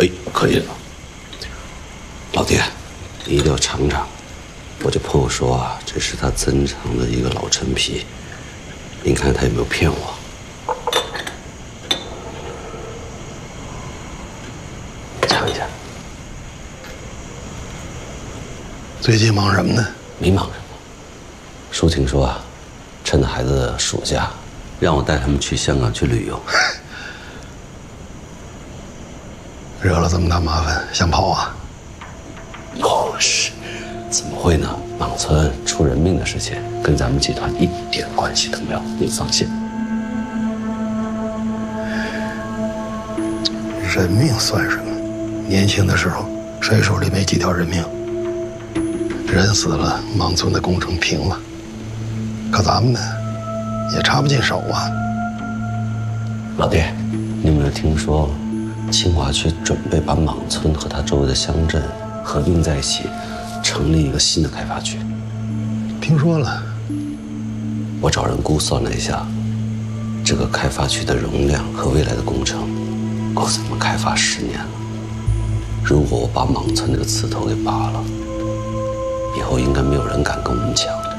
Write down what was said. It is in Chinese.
哎，可以了。老爹，你一定要尝尝。我这朋友说啊，这是他珍藏的一个老陈皮，您看他有没有骗我？尝一下。 最近忙什么呢？ 没忙什么。舒婷说啊，趁着孩子的暑假，让我带他们去香港去旅游。 惹了这么大麻烦，想跑啊？ 哦，是，怎么会呢？莽村出人命的事情，跟咱们集团一点关系都没有，你放心。 人命算什么？年轻的时候，谁手里没几条人命？人死了，莽村的工程平了。可咱们呢，也插不进手啊。 老爹，你有没有听说，清华区准备把莽村和它周围的乡镇合并在一起，成立一个新的开发区？ 听说了。 我找人估算了一下，这个开发区的容量和未来的工程，够咱们开发10年了。如果我把莽村这个刺头给拔了，以后应该没有人敢跟我们抢。